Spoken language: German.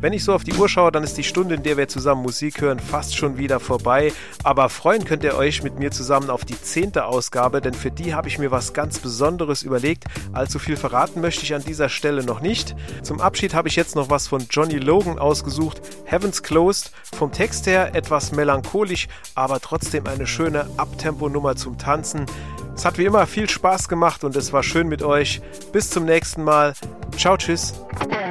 Wenn ich so auf die Uhr schaue, dann ist die Stunde, in der wir zusammen Musik hören, fast schon wieder vorbei. Aber freuen könnt ihr euch mit mir zusammen auf die 10. Ausgabe, denn für die habe ich mir was ganz Besonderes überlegt. Allzu viel verraten möchte ich an dieser Stelle noch nicht. Zum Abschied habe ich jetzt noch was von Johnny Logan ausgesucht. Heaven's Closed. Vom Text her etwas melancholisch, aber trotzdem eine schöne Abtempo-Nummer zum Tanzen. Es hat wie immer viel Spaß gemacht und es war schön mit euch. Bis zum nächsten Mal. Ciao, tschüss.